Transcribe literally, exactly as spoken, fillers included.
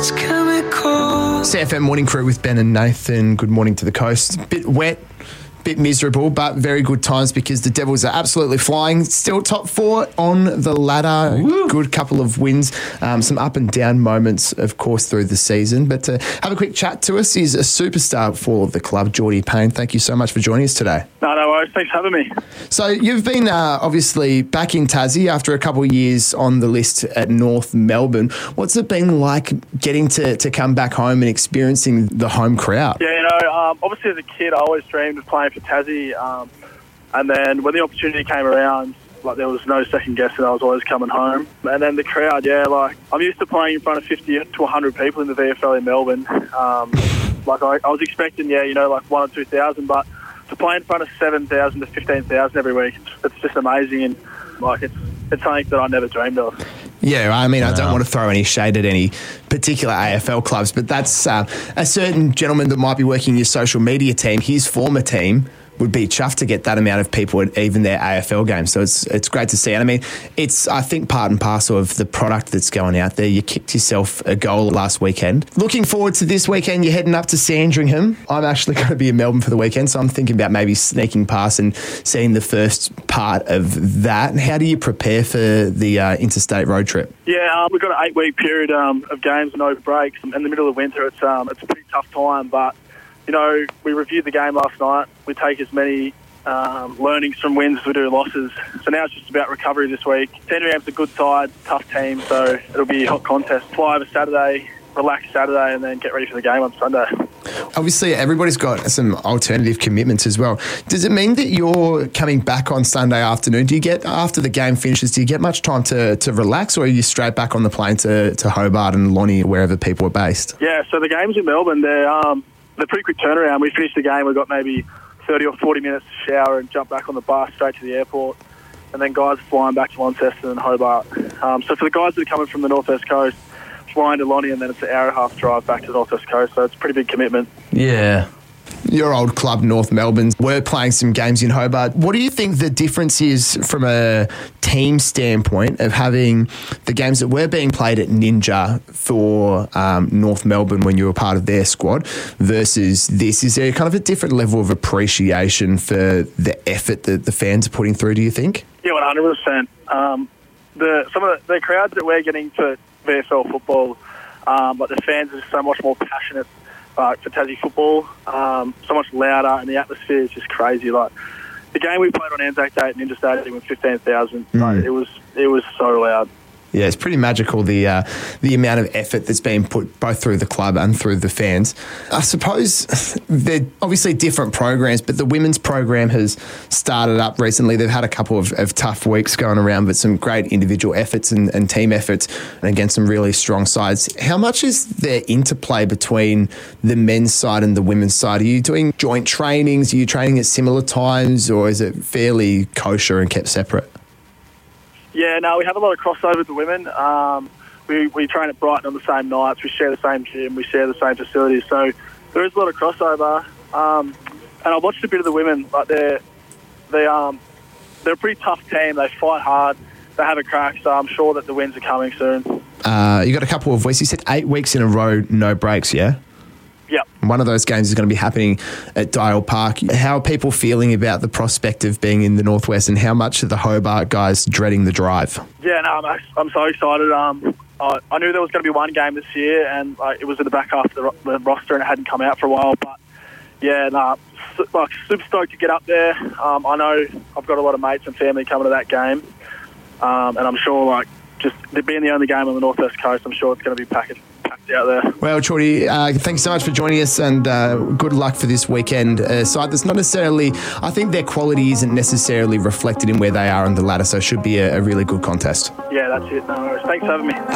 C F M Morning Crew with Ben and Nathan. Good morning to the coast. Bit wet, bit miserable, but very good times because the Devils are absolutely flying. Still top four on the ladder. Woo. Good couple of wins. Um, some up and down moments, of course, through the season. But to have a quick chat to us is a superstar for the club, Geordie Payne. Thank you so much for joining us today. No, no worries. Thanks for having me. So you've been uh, obviously back in Tassie after a couple of years on the list at North Melbourne. What's it been like getting to, to come back home and experiencing the home crowd? Yeah, you know, um, obviously as a kid I always dreamed of playing for Tassie, um, and then when the opportunity came around, like there was no second guessing. I was always coming home. And then the crowd, yeah, like I'm used to playing in front of fifty to one hundred people in the V F L in Melbourne. Um, like I, I was expecting, yeah, you know, like one or two thousand, but to play in front of seven thousand to fifteen thousand every week, it's, it's just amazing, and like it's it's something that I never dreamed of. Yeah, I mean, I don't want to throw any shade at any particular A F L clubs, but that's uh, a certain gentleman that might be working your social media team. His former team would be chuffed to get that amount of people at even their A F L games. So it's it's great to see. And I mean, it's, I think, part and parcel of the product that's going out there. You kicked yourself a goal last weekend. Looking forward to this weekend. You're heading up to Sandringham. I'm actually going to be in Melbourne for the weekend, so I'm thinking about maybe sneaking past and seeing the first part of that. How do you prepare for the uh, interstate road trip? Yeah, um, we've got an eight-week period um, of games, no breaks. In the middle of winter, it's um, it's a pretty tough time, but you know, we reviewed the game last night. We take as many um, learnings from wins as we do losses. So now it's just about recovery this week. Sandringham's a good side, tough team, so it'll be a hot contest. Fly over Saturday, relax Saturday, and then get ready for the game on Sunday. Obviously, everybody's got some alternative commitments as well. Does it mean that you're coming back on Sunday afternoon? Do you get, after the game finishes, do you get much time to, to relax, or are you straight back on the plane to, to Hobart and Lonnie, wherever people are based? Yeah, so the games in Melbourne, they're... Um, They're pretty quick turnaround. We finished the game, we've got maybe thirty or forty minutes to shower and jump back on the bus straight to the airport. And then guys are flying back to Launceston and Hobart. Um, so for the guys that are coming from the North West Coast, flying to Lonnie, and then it's an hour and a half drive back to the North West Coast. So it's a pretty big commitment. Yeah. Your old club, North Melbourne, were playing some games in Hobart. What do you think the difference is from a team standpoint of having the games that were being played at Ninja for um, North Melbourne when you were part of their squad versus this? Is there kind of a different level of appreciation for the effort that the fans are putting through, do you think? Yeah, one hundred percent. Um, the, some of the, the crowds that we're getting for V F L football, um, like the fans are so much more passionate Uh, for Tassie football, um, so much louder, and the atmosphere is just crazy. Like the game we played on Anzac Day at Ninja Stadium with fifteen thousand, mm. like, it was it was so loud. Yeah, it's pretty magical, the uh, the amount of effort that's being put both through the club and through the fans. I suppose they're obviously different programs, but the women's program has started up recently. They've had a couple of, of tough weeks going around, but some great individual efforts and, and team efforts, and again, some really strong sides. How much is there interplay between the men's side and the women's side? Are you doing joint trainings? Are you training at similar times, or is it fairly kosher and kept separate? Yeah, no, we have a lot of crossover with the women. Um, we, we train at Brighton on the same nights. We share the same gym. We share the same facilities. So there is a lot of crossover. Um, and I've watched a bit of the women. Like they're, they, um, they're a pretty tough team. They fight hard. They have a crack. So I'm sure that the wins are coming soon. Uh, you got a couple of weeks. You said eight weeks in a row, no breaks, yeah? Yep. One of those games is going to be happening at Dial Park. How are people feeling about the prospect of being in the Northwest, and how much are the Hobart guys dreading the drive? Yeah, no, I'm, I'm so excited. Um, I, I knew there was going to be one game this year, and like, it was in the back half of the, the roster, and it hadn't come out for a while. But yeah, no, su- like super stoked to get up there. Um, I know I've got a lot of mates and family coming to that game, um, and I'm sure like just being the only game on the North West Coast, I'm sure it's going to be packed. Out there. Well, Geordie, uh, thanks so much for joining us, and uh, good luck for this weekend. Uh, side that's not necessarily, I think their quality isn't necessarily reflected in where they are on the ladder, so it should be a, a really good contest. Yeah, that's it. No worries. Thanks for having me.